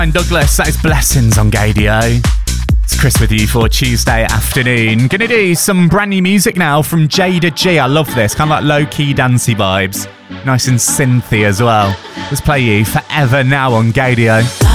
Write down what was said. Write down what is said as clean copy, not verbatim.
I'm Douglas, that is Blessings on Gadio. It's Chris with you for Tuesday afternoon. Gonna do some brand new music now from Jada G. I love this, kind of like low-key dancey vibes. Nice and synthy as well. Let's play you Forever Now on Gadio.